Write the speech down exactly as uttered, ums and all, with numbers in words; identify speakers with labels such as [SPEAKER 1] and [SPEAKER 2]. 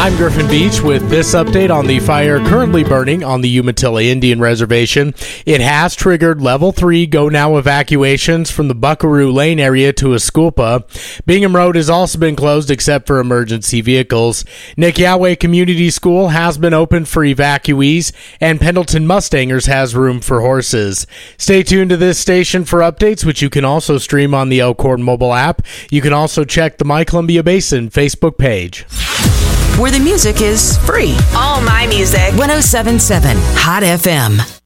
[SPEAKER 1] I'm Griffin Beach with this update on the fire currently burning on the Umatilla Indian Reservation. It has triggered level three go now evacuations from the Buckaroo Lane area to Esculpa. Bingham Road has also been closed except for emergency vehicles. Nick Yahweh Community School has been opened for evacuees, and Pendleton Mustangers has room for horses. Stay tuned to this station for updates, which you can also stream on the Elkhorn mobile app. You can also check the My Columbia Basin Facebook page.
[SPEAKER 2] Where the music is free.
[SPEAKER 3] All my music.
[SPEAKER 2] one oh seven point seven Hot F M.